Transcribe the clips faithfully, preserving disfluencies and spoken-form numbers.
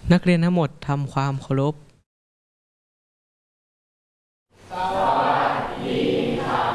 นักเรียนทั้งหมดทำความเคารพสวัสดีครับ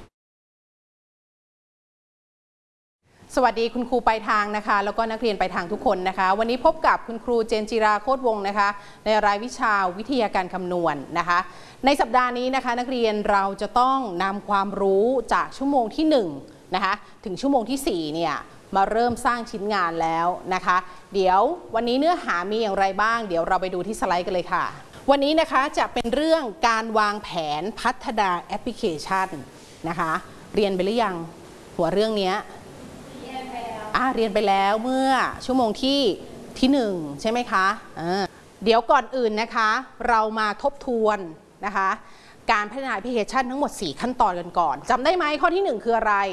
สวัสดีคุณครูไปทางนะคะแล้วก็นักเรียนไปทางทุกคนนะคะวันนี้พบกับคุณครูเจนจิราโคตรวงศ์นะคะในรายวิชาวิทยาการคำนวณ นะคะในสัปดาห์นี้นะคะนักเรียนเราจะต้องนำความรู้จากชั่วโมงที่หนึ่งนะคะถึงชั่วโมงที่สี่เนี่ยมาเริ่มสร้างชิ้นงานแล้วนะคะเดี๋ยววันนี้เนื้อหามีอย่างไรบ้างเดี๋ยวเราไปดูที่สไลด์กันเลยค่ะวันนี้นะคะจะเป็นเรื่องการวางแผนพัฒนาแอปพลิเคชันนะคะเรียนไปหรือยังหัวเรื่องนี้เรียนไปแล้วอ่าเรียนไปแล้วเมื่อชั่วโมงที่ที่หนึ่งใช่ไหมคะเดี๋ยวก่อนอื่นนะคะเรามาทบทวนนะคะการพัฒนาแอปพลิเคชันทั้งหมดสี่ขั้นตอนกันก่อนจำได้ไหมข้อที่หนึ่งคืออะไร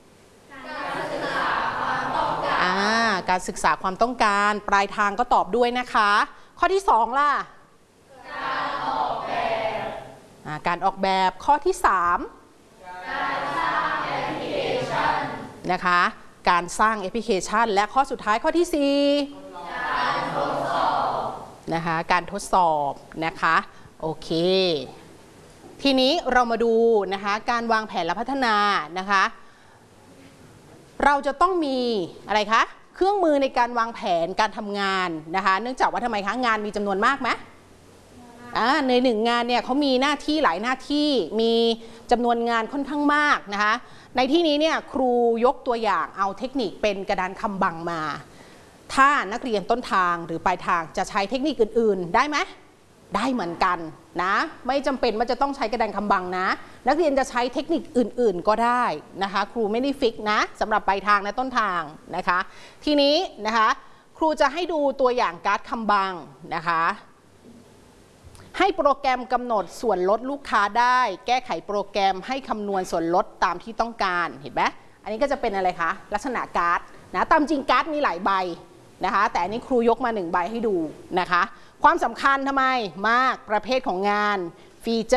การศึกษาความต้องการปลายทางก็ตอบด้วยนะคะข้อที่สองล่ะการออกแบบการออกแบบข้อที่สามการสร้างแอปพลิเคชันนะคะการสร้างแอปพลิเคชันและข้อสุดท้ายข้อที่สี่การทดสอบนะคะการทดสอบนะคะโอเคทีนี้เรามาดูนะคะการวางแผนและพัฒนานะคะเราจะต้องมีอะไรคะเครื่องมือในการวางแผนการทำงานนะคะเนื่องจากว่าทำไมคะงานมีจำนวนมากไหมอ่าในหนึ่งงานเนี่ยเขามีหน้าที่หลายหน้าที่มีจำนวนงานค่อนข้างมากนะคะในที่นี้เนี่ยครูยกตัวอย่างเอาเทคนิคเป็นกระดานคำบังมาถ้านักเรียนต้นทางหรือปลายทางจะใช้เทคนิคอื่นๆได้ไหมได้เหมือนกันนะไม่จำเป็นว่าจะต้องใช้กระดานคำบังนะนักเรียนจะใช้เทคนิคอื่นๆก็ได้นะคะครูไม่ได้ฟิกนะสำหรับปลายทางและต้นทางนะคะทีนี้นะคะครูจะให้ดูตัวอย่างการ์ดคำบังนะคะให้โปรแกรมกำหนดส่วนลดลูกค้าได้แก้ไขโปรแกรมให้คำนวณส่วนลดตามที่ต้องการเห็นไหมอันนี้ก็จะเป็นอะไรคะลักษณะการ์ดนะตามจริงการ์ดมีหลายใบนะคะแต่อันนี้ครูยกมาหนึ่งใบให้ดูนะคะความสำคัญทำไมมากประเภทของงานฟีเจอร์